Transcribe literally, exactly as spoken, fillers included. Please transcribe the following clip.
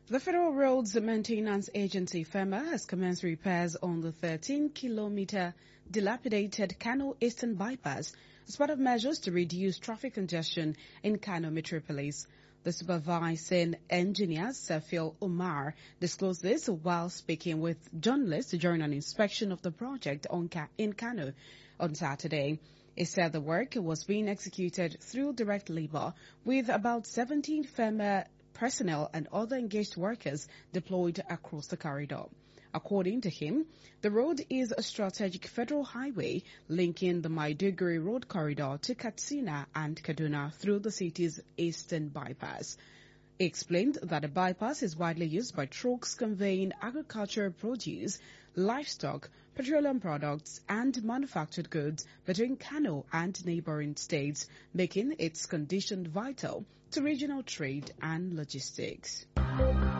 The Federal Roads Maintenance Agency FEMA has commenced repairs on the thirteen kilometer dilapidated Kano Eastern Bypass as part of measures to reduce traffic congestion in Kano metropolis. The supervising engineer, Sefil Umar, disclosed this while speaking with journalists during an inspection of the project on Ka- in Kano on Saturday. He said the work was being executed through direct labor with about seventeen FEMA personnel and other engaged workers deployed across the corridor. According to him, the road is a strategic federal highway linking the Maiduguri road corridor to Katsina and Kaduna through the city's eastern bypass. He explained that the bypass is widely used by trucks conveying agricultural produce, livestock, petroleum products, and manufactured goods between Kano and neighboring states, making its condition vital to regional trade and logistics.